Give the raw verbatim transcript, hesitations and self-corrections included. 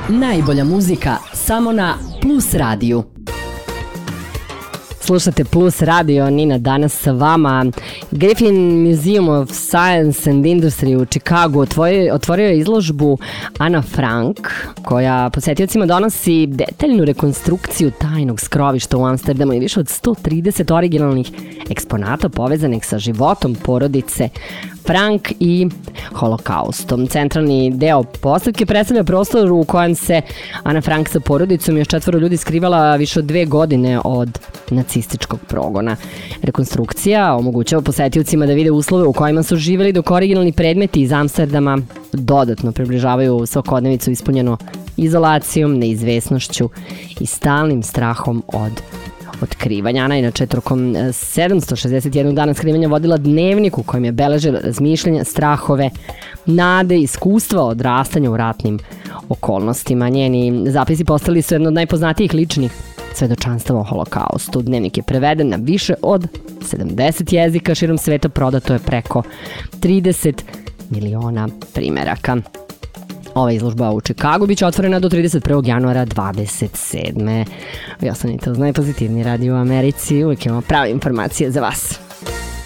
Najbolja muzika samo na Plus radiju. Slušate Plus radio, Nina danas sa vama. Griffin Museum of Science and Industry u Chicagu otvorio, otvorio je izložbu Ana Frank, koja posetiocima donosi detaljnu rekonstrukciju tajnog skrovišta u Amsterdamu i više od sto trideset originalnih eksponata povezanih sa životom porodice Frank i holokaustom. Centralni deo postavke predstavlja prostor u kojem se Ana Frank sa porodicom i još četvoro ljudi skrivala više od dve godine od nacističkog progona. Rekonstrukcija omogućava posetiocima da vide uslove u kojima su živeli, dok originalni predmeti iz Amsterdama dodatno približavaju svakodnevicu ispunjeno izolacijom, neizvesnošću i stalnim strahom od otkrivanja. Ana je inače tokom sedamsto šezdeset jednog dana skrivanja vodila dnevnik u kojem je beležila razmišljanja, strahove, nade, iskustva odrastanja u ratnim okolnostima. Njeni zapisi postali su jedno od najpoznatijih ličnih svedočanstava o holokaustu. Dnevnik je preveden na više od sedamdeset jezika širom sveta, prodato je preko trideset miliona primeraka. Ova izložba u Chicagu biće otvorena do trideset prvog januara dvadeset sedme. Vi ostanite uz najpozitivniji radio u Americi, uvijek imamo prave informacije za vas.